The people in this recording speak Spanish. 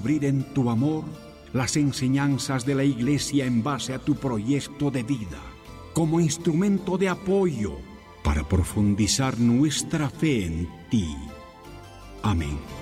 descubrir en tu amor las enseñanzas de la Iglesia en base a tu proyecto de vida, como instrumento de apoyo para profundizar nuestra fe en ti. Amén.